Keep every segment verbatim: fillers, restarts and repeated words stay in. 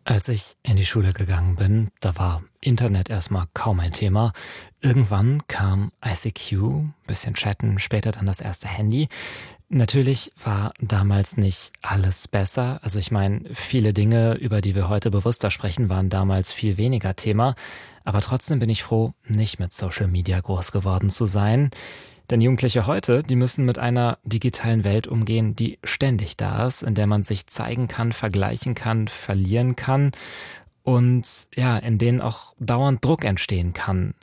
Als ich in die Schule gegangen bin, da war Internet erstmal kaum ein Thema. Irgendwann kam I C Q, bisschen chatten, später dann das erste Handy. Natürlich war damals nicht alles besser. Also ich meine, viele Dinge, über die wir heute bewusster sprechen, waren damals viel weniger Thema. Aber trotzdem bin ich froh, nicht mit Social Media groß geworden zu sein. Denn Jugendliche heute, die müssen mit einer digitalen Welt umgehen, die ständig da ist, in der man sich zeigen kann, vergleichen kann, verlieren kann und ja, in denen auch dauernd Druck entstehen kann.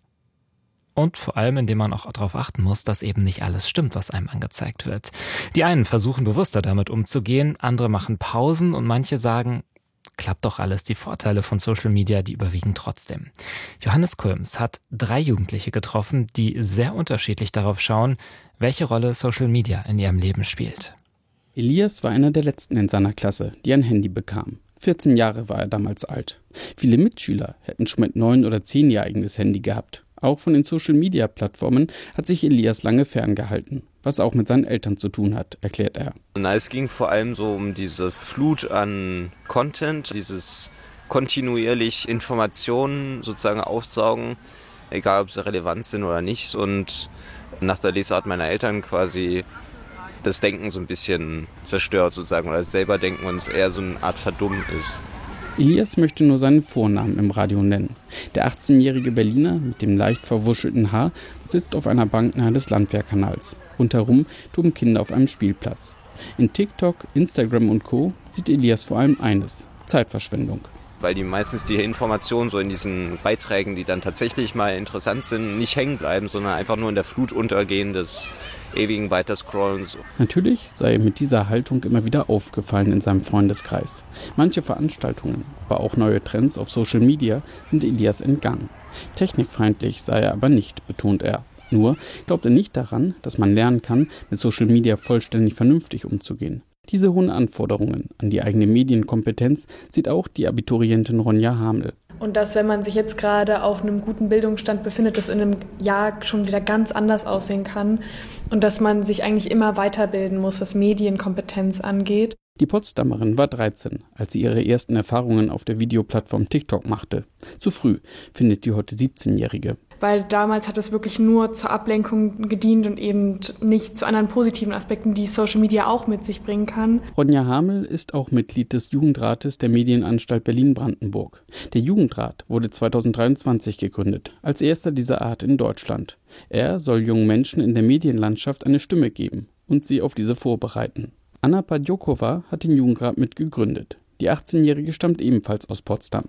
Und vor allem, indem man auch darauf achten muss, dass eben nicht alles stimmt, was einem angezeigt wird. Die einen versuchen bewusster damit umzugehen, andere machen Pausen und manche sagen, klappt doch alles, die Vorteile von Social Media, die überwiegen trotzdem. Johannes Kulms hat drei Jugendliche getroffen, die sehr unterschiedlich darauf schauen, welche Rolle Social Media in ihrem Leben spielt. Elias war einer der letzten in seiner Klasse, die ein Handy bekam. vierzehn Jahre war er damals alt. Viele Mitschüler hätten schon mit neun oder zehn ihr eigenes Handy gehabt. Auch von den Social-Media-Plattformen hat sich Elias lange ferngehalten, was auch mit seinen Eltern zu tun hat, erklärt er. Na, es ging vor allem so um diese Flut an Content, dieses kontinuierlich Informationen sozusagen aufsaugen, egal ob sie relevant sind oder nicht. Und nach der Lesart meiner Eltern quasi das Denken so ein bisschen zerstört sozusagen, oder das Selberdenken und eher so eine Art Verdummen ist. Elias möchte nur seinen Vornamen im Radio nennen. Der achtzehnjährige Berliner mit dem leicht verwuschelten Haar sitzt auf einer Bank nahe des Landwehrkanals. Rundherum toben Kinder auf einem Spielplatz. In TikTok, Instagram und Co. sieht Elias vor allem eines: Zeitverschwendung. Weil die meistens die Informationen so in diesen Beiträgen, die dann tatsächlich mal interessant sind, nicht hängen bleiben, sondern einfach nur in der Flut untergehen des ewigen Weiterscrollens. Natürlich sei ihm mit dieser Haltung immer wieder aufgefallen in seinem Freundeskreis. Manche Veranstaltungen, aber auch neue Trends auf Social Media sind Elias entgangen. Technikfeindlich sei er aber nicht, betont er. Nur glaubt er nicht daran, dass man lernen kann, mit Social Media vollständig vernünftig umzugehen. Diese hohen Anforderungen an die eigene Medienkompetenz sieht auch die Abiturientin Ronja Hamel. Und dass, wenn man sich jetzt gerade auf einem guten Bildungsstand befindet, das in einem Jahr schon wieder ganz anders aussehen kann und dass man sich eigentlich immer weiterbilden muss, was Medienkompetenz angeht. Die Potsdamerin war dreizehn, als sie ihre ersten Erfahrungen auf der Videoplattform TikTok machte. Zu früh, findet die heute siebzehnjährige. Weil damals hat es wirklich nur zur Ablenkung gedient und eben nicht zu anderen positiven Aspekten, die Social Media auch mit sich bringen kann. Ronja Hamel ist auch Mitglied des Jugendrates der Medienanstalt Berlin-Brandenburg. Der Jugendrat wurde zweitausenddreiundzwanzig gegründet, als erster dieser Art in Deutschland. Er soll jungen Menschen in der Medienlandschaft eine Stimme geben und sie auf diese vorbereiten. Anna Padjokova hat den Jugendrat mitgegründet. Die achtzehnjährige stammt ebenfalls aus Potsdam.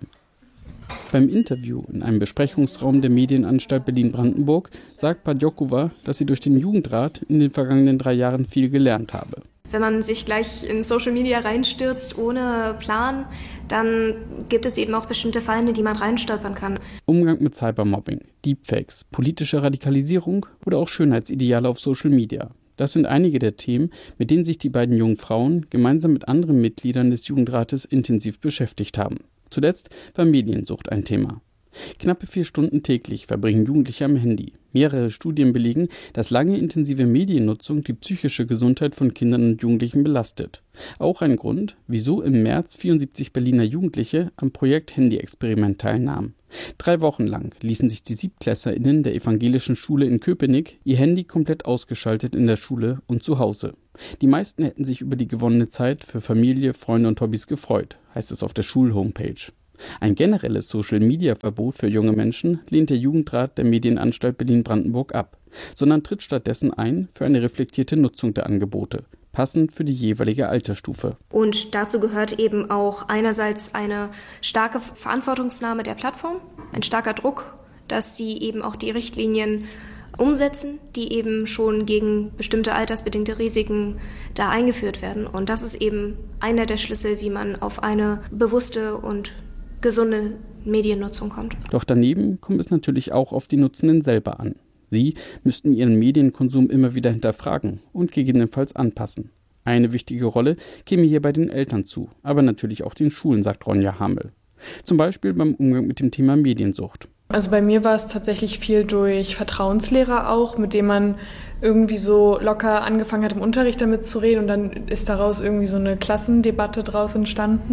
Beim Interview in einem Besprechungsraum der Medienanstalt Berlin-Brandenburg sagt Padjokova, dass sie durch den Jugendrat in den vergangenen drei Jahren viel gelernt habe. Wenn man sich gleich in Social Media reinstürzt ohne Plan, dann gibt es eben auch bestimmte Fallen, in die man reinstolpern kann. Umgang mit Cybermobbing, Deepfakes, politische Radikalisierung oder auch Schönheitsideale auf Social Media. Das sind einige der Themen, mit denen sich die beiden jungen Frauen gemeinsam mit anderen Mitgliedern des Jugendrates intensiv beschäftigt haben. Zuletzt war Mediensucht ein Thema. Knappe vier Stunden täglich verbringen Jugendliche am Handy. Mehrere Studien belegen, dass lange intensive Mediennutzung die psychische Gesundheit von Kindern und Jugendlichen belastet. Auch ein Grund, wieso im März vierundsiebzig Berliner Jugendliche am Projekt Handy-Experiment teilnahmen. Drei Wochen lang ließen sich die SiebtklässlerInnen der evangelischen Schule in Köpenick ihr Handy komplett ausgeschaltet in der Schule und zu Hause. Die meisten hätten sich über die gewonnene Zeit für Familie, Freunde und Hobbys gefreut, heißt es auf der Schulhomepage. Ein generelles Social-Media-Verbot für junge Menschen lehnt der Jugendrat der Medienanstalt Berlin-Brandenburg ab, sondern tritt stattdessen ein für eine reflektierte Nutzung der Angebote, passend für die jeweilige Altersstufe. Und dazu gehört eben auch einerseits eine starke Verantwortungsnahme der Plattform, ein starker Druck, dass sie eben auch die Richtlinien umsetzen, die eben schon gegen bestimmte altersbedingte Risiken da eingeführt werden. Und das ist eben einer der Schlüssel, wie man auf eine bewusste und gesunde Mediennutzung kommt. Doch daneben kommt es natürlich auch auf die Nutzenden selber an. Sie müssten ihren Medienkonsum immer wieder hinterfragen und gegebenenfalls anpassen. Eine wichtige Rolle käme hier bei den Eltern zu, aber natürlich auch den Schulen, sagt Ronja Hamel. Zum Beispiel beim Umgang mit dem Thema Mediensucht. Also bei mir war es tatsächlich viel durch Vertrauenslehrer auch, mit dem man irgendwie so locker angefangen hat, im Unterricht damit zu reden und dann ist daraus irgendwie so eine Klassendebatte draus entstanden.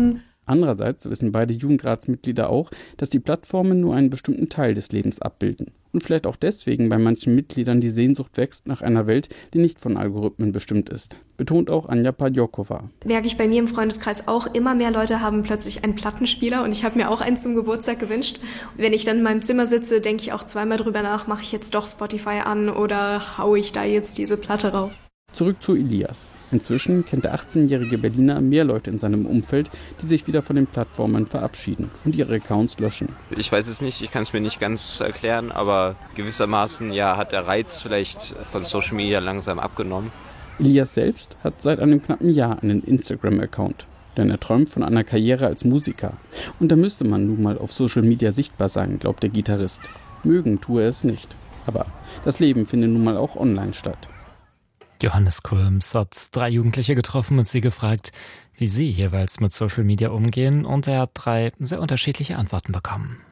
Andererseits wissen beide Jugendratsmitglieder auch, dass die Plattformen nur einen bestimmten Teil des Lebens abbilden. Und vielleicht auch deswegen bei manchen Mitgliedern die Sehnsucht wächst nach einer Welt, die nicht von Algorithmen bestimmt ist. Betont auch Anja Padjokova. Merke ich bei mir im Freundeskreis auch, immer mehr Leute haben plötzlich einen Plattenspieler und ich habe mir auch einen zum Geburtstag gewünscht. Wenn ich dann in meinem Zimmer sitze, denke ich auch zweimal drüber nach, mache ich jetzt doch Spotify an oder haue ich da jetzt diese Platte rauf. Zurück zu Elias. Inzwischen kennt der achtzehnjährige Berliner mehr Leute in seinem Umfeld, die sich wieder von den Plattformen verabschieden und ihre Accounts löschen. Ich weiß es nicht, ich kann es mir nicht ganz erklären, aber gewissermaßen ja, hat der Reiz vielleicht von Social Media langsam abgenommen. Elias selbst hat seit einem knappen Jahr einen Instagram-Account, denn er träumt von einer Karriere als Musiker. Und da müsste man nun mal auf Social Media sichtbar sein, glaubt der Gitarrist. Mögen tue er es nicht. Aber das Leben findet nun mal auch online statt. Johannes Kulms hat drei Jugendliche getroffen und sie gefragt, wie sie jeweils mit Social Media umgehen, und er hat drei sehr unterschiedliche Antworten bekommen.